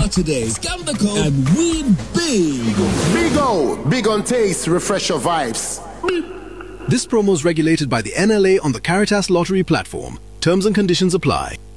Start today. Scan the code and win big. Big on taste, refresh your vibes. This promo is regulated by the NLA on the Caritas Lottery platform. Terms and conditions apply.